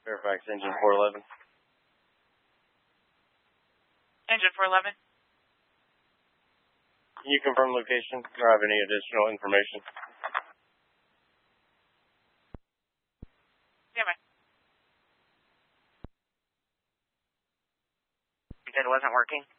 Fairfax, engine 411. Engine 411. Can you confirm location or have any additional information? Yeah, man. You said it wasn't working?